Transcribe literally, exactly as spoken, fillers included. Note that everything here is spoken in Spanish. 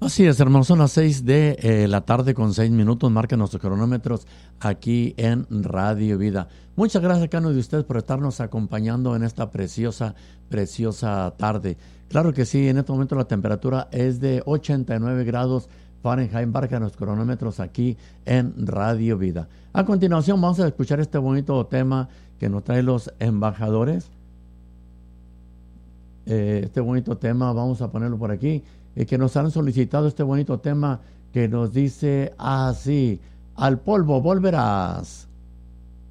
Así es, hermanos, son las seis de eh, la tarde con seis minutos, marquen nuestros cronómetros aquí en Radio Vida. Muchas gracias a cada uno de ustedes por estarnos acompañando en esta preciosa, preciosa tarde. Claro que sí, en este momento la temperatura es de ochenta y nueve grados Fahrenheit, marcan los cronómetros aquí en Radio Vida. A continuación vamos a escuchar este bonito tema que nos traen los embajadores. Eh, este bonito tema, vamos a ponerlo por aquí. Eh, que nos han solicitado este bonito tema que nos dice así: al polvo volverás.